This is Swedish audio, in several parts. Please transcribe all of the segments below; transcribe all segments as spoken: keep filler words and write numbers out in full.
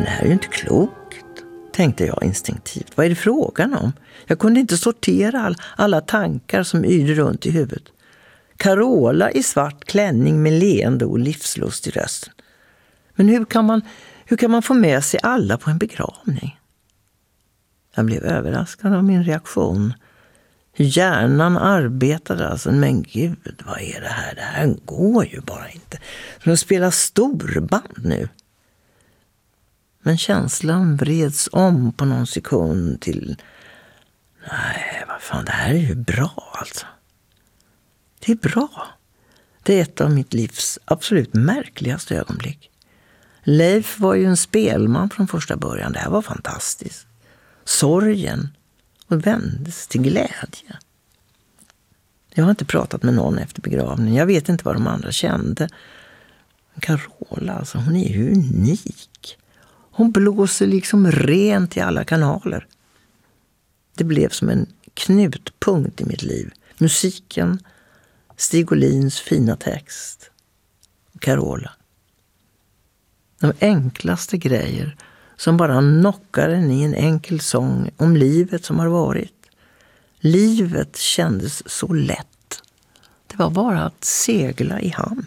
Men det här är ju inte klokt, tänkte jag instinktivt. Vad är det frågan om? Jag kunde inte sortera all, alla tankar som yrde runt i huvudet. Carola i svart klänning med leende och livslust i rösten. Men hur kan man, hur kan man få med sig alla på en begravning? Jag blev överraskad av min reaktion. Hur hjärnan arbetade alltså. Men gud, vad är det här? Det här går ju bara inte. De spelar storband nu. Men känslan vreds om på någon sekund till... Nej, vad fan, det här är ju bra alltså. Det är bra. Det är ett av mitt livs absolut märkligaste ögonblick. Leif var ju en spelman från första början. Det här var fantastiskt. Sorgen och vändes till glädje. Jag har inte pratat med någon efter begravningen. Jag vet inte vad de andra kände. Carola, alltså, hon är ju unik. Hon blåser liksom rent i alla kanaler. Det blev som en knutpunkt i mitt liv. Musiken, Stig Olins fina text och Carola. De enklaste grejer som bara knockar en i en enkel sång om livet som har varit. Livet kändes så lätt. Det var bara att segla i hamn.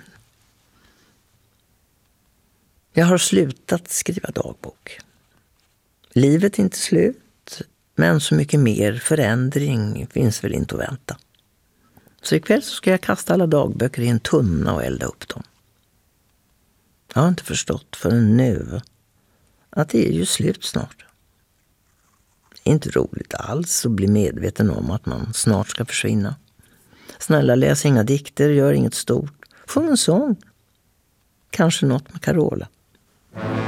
Jag har slutat skriva dagbok. Livet är inte slut, men så mycket mer förändring finns väl inte att vänta. Så ikväll så ska jag kasta alla dagböcker i en tunna och elda upp dem. Jag har inte förstått förrän nu att det är ju slut snart. Det är inte roligt alls att bli medveten om att man snart ska försvinna. Snälla, läs inga dikter, gör inget stort. Sjung en sång. Kanske något med Carola.